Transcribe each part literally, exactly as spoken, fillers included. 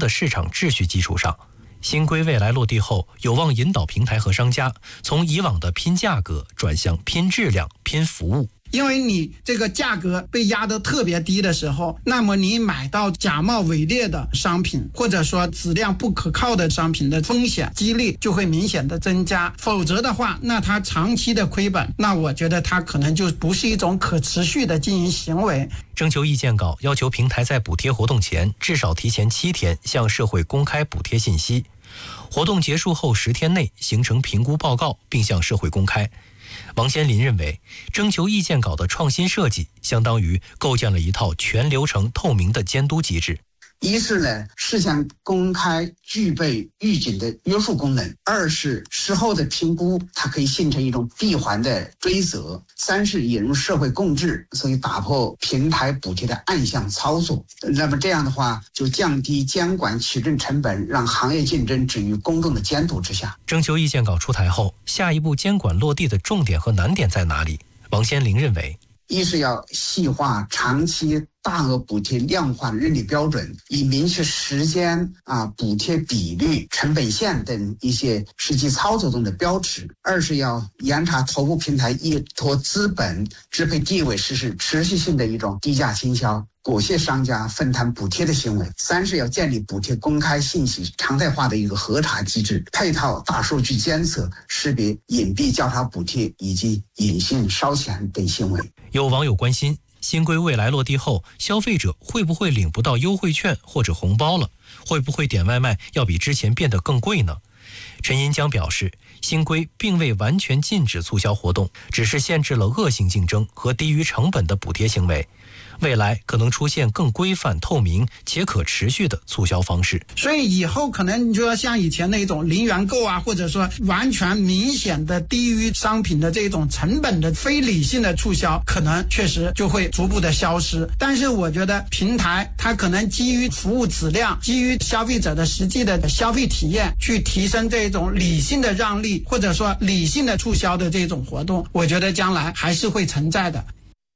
的市场秩序基础上，新规未来落地后，有望引导平台和商家从以往的拼价格转向拼质量、拼服务。 因为你这个价格被压得特别低的时候，那么你买到假冒伪劣的商品，或者说质量不可靠的商品的风险几率就会明显的增加。否则的话，那它长期的亏本，那我觉得它可能就不是一种可持续的经营行为。 征求意见稿要求平台在补贴活动前至少提前七天向社会公开补贴信息，活动结束后十天内形成评估报告并向社会公开。王先林认为，征求意见稿的创新设计相当于构建了一套全流程透明的监督机制。 一是呢，事项公开具备预警的约束功能；二是事后的评估，它可以形成一种闭环的追责；三是引入社会共治，所以打破平台补贴的暗箱操作。那么这样的话，就降低监管取证成本，让行业竞争置于公众的监督之下。 征求意见稿出台后，下一步监管落地的重点和难点在哪里？王先林认为， 一是要细化长期大额补贴量化认定标准，以明确时间啊、补贴比率、成本线等一些实际操作中的标尺。二是要严查头部平台依托资本支配地位实施持续性的一种低价倾销，裹挟商家分摊补贴的行为。三是要建立补贴公开信息常态化的一个核查机制，配套大数据监测，识别隐蔽交叉补贴以及隐性烧钱等行为。 有网友关心，新规未来落地后，消费者会不会领不到优惠券或者红包了？会不会点外卖要比之前变得更贵呢？陈银江表示，新规并未完全禁止促销活动，只是限制了恶性竞争和低于成本的补贴行为。未来可能出现更规范、透明且可持续的促销方式。 所以以后可能你就要像以前那种零元购啊，或者说完全明显的低于商品的这种成本的非理性的促销，可能确实就会逐步的消失。但是我觉得平台它可能基于服务质量，基于消费者的实际的消费体验，去提升这种理性的让利，或者说理性的促销的这种活动，我觉得将来还是会存在的。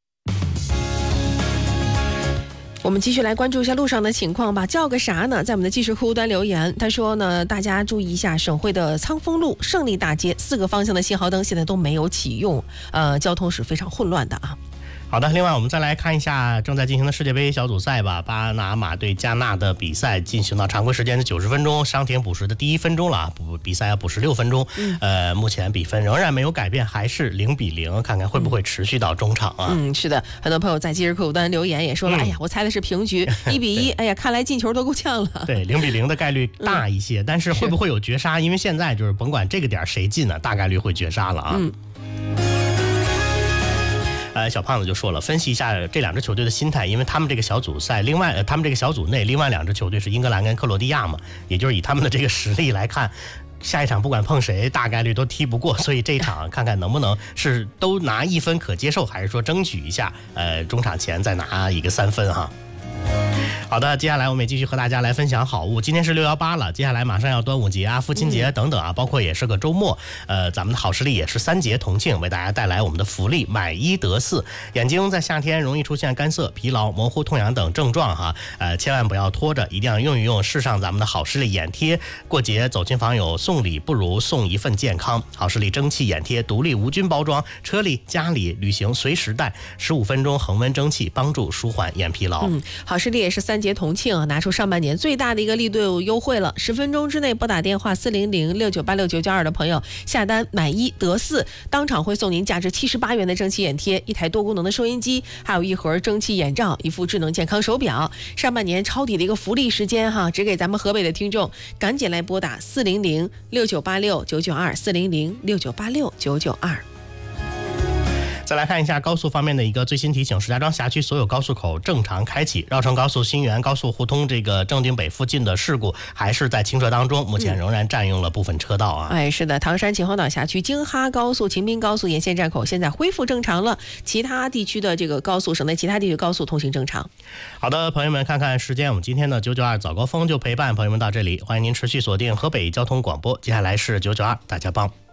我们继续来关注一下路上的情况吧。叫个啥呢？在我们的即时客户端留言，他说呢，大家注意一下，省会的仓丰路、胜利大街四个方向的信号灯现在都没有启用，呃，交通是非常混乱的啊。 好的，另外我们再来看一下正在进行的世界杯小组赛吧。巴拿马对加纳的比赛进行到常规时间的九十分钟，伤停补时的第一分钟了，比赛要补时六分钟。嗯、呃，目前比分仍然没有改变，还是零比零，看看会不会持续到中场啊？ 嗯，是的，很多朋友在即时客户端留言也说了，嗯、哎呀，我猜的是平局，一比一，哎呀，看来进球都够呛了。 对，零比零的概率大一些，嗯、但是会不会有绝杀？因为现在就是甭管这个点谁进呢，大概率会绝杀了啊。嗯。呃，小胖子就说了，分析一下这两支球队的心态，因为他们这个小组赛，另外、呃、他们这个小组内另外两支球队是英格兰跟克罗地亚嘛，也就是以他们的这个实力来看，下一场不管碰谁，大概率都踢不过，所以这一场看看能不能是都拿一分可接受，还是说争取一下，呃，中场前再拿一个三分哈。好的，接下来我们也继续和大家来分享好物。今天是六一八了，接下来马上要端午节啊、父亲节等等啊，包括也是个周末。呃，咱们的好视力也是三节同庆，为大家带来我们的福利买一得四。眼睛在夏天容易出现干涩、疲劳、模糊、痛痒等症状哈，呃，千万不要拖着，一定要用一用，试上咱们的好视力眼贴。过节走亲访友，送礼不如送一份健康。好视力蒸汽眼贴，独立无菌包装，车里、家里、旅行随时带，十五分钟恒温蒸汽，帮助舒缓眼疲劳。 嗯，好视力也是三节同庆，拿出上半年最大的一个力度优惠了，十分钟之内拨打电话四零零六九八六九九二的朋友下单买一得四，当场会送您价值七十八元的蒸汽眼贴，一台多功能的收音机，还有一盒蒸汽眼罩，一副智能健康手表。上半年抄底的一个福利时间哈，只给咱们河北的听众，赶紧来拨打四零零六九八六九九二四零零六九八六九九二。 再来看一下高速方面的一个最新提醒，石家庄辖区所有高速口正常开启，绕城高速、新源高速互通这个正定北附近的事故还是在清澈当中，目前仍然占用了部分车道啊。 嗯、哎，是的，唐山秦皇岛辖区京哈高速、秦滨高速沿线站口现在恢复正常了，其他地区的这个高速，省内其他地区高速通行正常。 好的，朋友们，看看时间，我们今天的九九二早高峰就陪伴朋友们到这里，欢迎您持续锁定河北交通广播，接下来是九九二大家帮。